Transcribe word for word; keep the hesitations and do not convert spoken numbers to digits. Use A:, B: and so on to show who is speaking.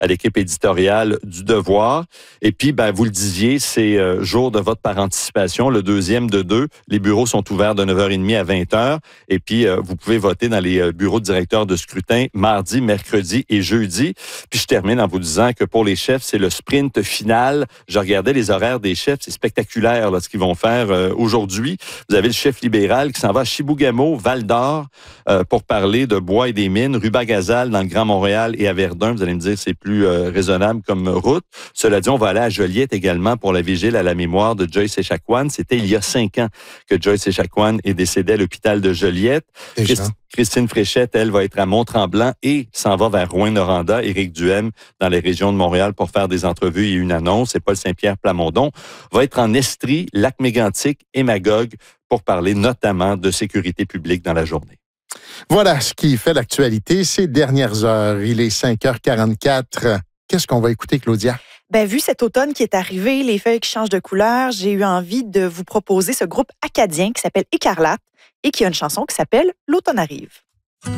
A: à l'équipe éditoriale du Devoir. Et puis, ben, vous le disiez, c'est euh, jour de vote par anticipation, le deuxième de deux. Les bureaux sont ouverts de neuf heures trente à vingt heures. Et puis, euh, vous pouvez voter dans les euh, bureaux de directeurs de scrutin mardi, mercredi et jeudi. Puis, je termine en vous disant que pour les chefs, c'est le sprint final. Je regardais les horaires des chefs. C'est spectaculaire là, ce qu'ils vont faire euh, aujourd'hui. Vous avez le chef libéral qui s'en va à Chibougamau, Val-d'Or, euh, pour parler de bois et des mines, Rubagazal dans le Grand Montréal et à Verdun. Vous allez me dire c'est plus euh, raisonnable comme route. Cela dit, on va aller à Joliette également pour la vigile à la mémoire de Joyce Echaquan. C'était il y a cinq ans que Joyce Echaquan est décédée à l'hôpital de Joliette. Christ- Christine Fréchette, elle, va être à Mont-Tremblant et s'en va vers Rouyn-Noranda. Éric Duhem, dans les régions de Montréal, pour faire des entrevues et une annonce. Et Paul Saint-Pierre Plamondon va être en Estrie, Lac-Mégantic et Magog pour parler notamment de sécurité publique dans la journée.
B: Voilà ce qui fait l'actualité ces dernières heures. Il est cinq heures quarante-quatre. Qu'est-ce qu'on va écouter, Claudia?
C: Ben, vu cet automne qui est arrivé, les feuilles qui changent de couleur, j'ai eu envie de vous proposer ce groupe acadien qui s'appelle Écarlate et qui a une chanson qui s'appelle « L'automne arrive ».